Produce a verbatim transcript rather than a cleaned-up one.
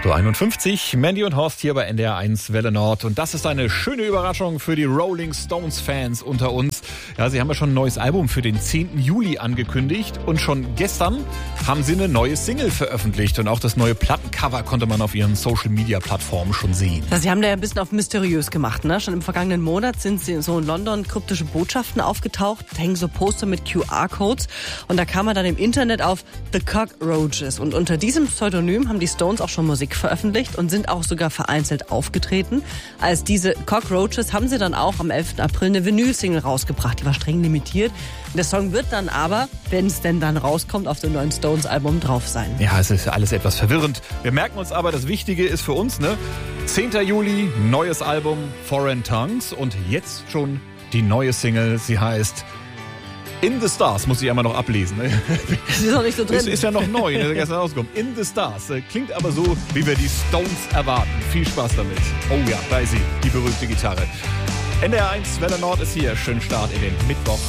acht Uhr einundfünfzig, Mandy und Horst hier bei N D R eins Welle Nord. Und das ist eine schöne Überraschung für die Rolling Stones-Fans unter uns. Ja, sie haben ja schon ein neues Album für den zehnten Juli angekündigt. Und schon gestern haben sie eine neue Single veröffentlicht. Und auch das neue Plattencover konnte man auf ihren Social-Media-Plattformen schon sehen. Ja, sie haben da ja ein bisschen auf mysteriös gemacht, ne? Schon im vergangenen Monat sind sie so in London kryptische Botschaften aufgetaucht. Da hängen so Poster mit Q R-Codes. Und da kam man dann im Internet auf The Cockroaches. Und unter diesem Pseudonym haben die Stones auch schon Musik veröffentlicht und sind auch sogar vereinzelt aufgetreten. Als diese Cockroaches haben sie dann auch am elften April eine Vinyl-Single rausgebracht. Die war streng limitiert. Der Song wird dann aber, wenn es denn dann rauskommt, auf dem neuen Stones-Album drauf sein. Ja, es ist alles etwas verwirrend. Wir merken uns aber, das Wichtige ist für uns, ne? zehnten Juli, neues Album Foreign Tongues und jetzt schon die neue Single. Sie heißt In the Stars, muss ich einmal noch ablesen. Ne? Das ist noch nicht so drin. Das ist ja noch neu, ne? Gestern rausgekommen. In the Stars. Klingt aber so, wie wir die Stones erwarten. Viel Spaß damit. Oh ja, da ist sie, die berühmte Gitarre. N D R eins Welle Nord ist hier. Schönen Start in den Mittwoch.